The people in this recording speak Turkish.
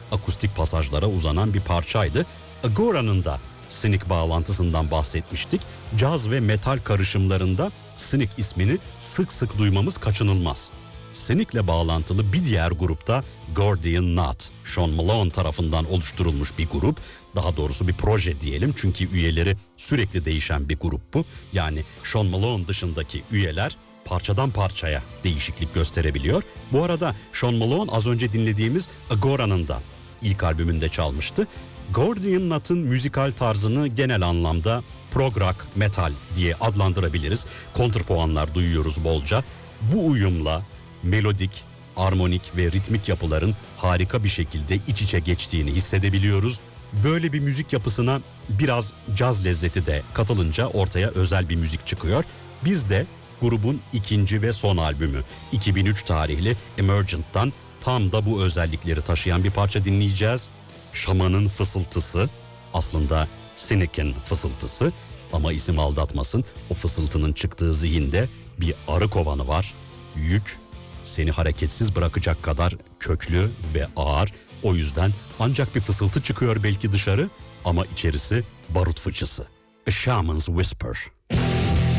akustik pasajlara uzanan bir parçaydı. Agora'nın da Cynic bağlantısından bahsetmiştik. Caz ve metal karışımlarında Cynic ismini sık sık duymamız kaçınılmaz. Cynic'le bağlantılı bir diğer grupta Gordian Knot, Sean Malone tarafından oluşturulmuş bir grup. Daha doğrusu bir proje diyelim, çünkü üyeleri sürekli değişen bir grup bu. Yani Sean Malone dışındaki üyeler parçadan parçaya değişiklik gösterebiliyor. Bu arada Sean Malone az önce dinlediğimiz Agora'nın da ilk albümünde çalmıştı. Gordian Knot'ın müzikal tarzını genel anlamda prog rock, metal diye adlandırabiliriz. Kontrpuanlar duyuyoruz bolca. Bu uyumla melodik, armonik ve ritmik yapıların harika bir şekilde iç içe geçtiğini hissedebiliyoruz. Böyle bir müzik yapısına biraz caz lezzeti de katılınca ortaya özel bir müzik çıkıyor. Biz de grubun ikinci ve son albümü 2003 tarihli Emergent'tan tam da bu özellikleri taşıyan bir parça dinleyeceğiz. Şamanın fısıltısı, aslında Cynic'in fısıltısı, ama isim aldatmasın, o fısıltının çıktığı zihinde bir arı kovanı var. Yük seni hareketsiz bırakacak kadar köklü ve ağır. O yüzden ancak bir fısıltı çıkıyor belki dışarı, ama içerisi barut fıçısı. A Shaman's Whisper.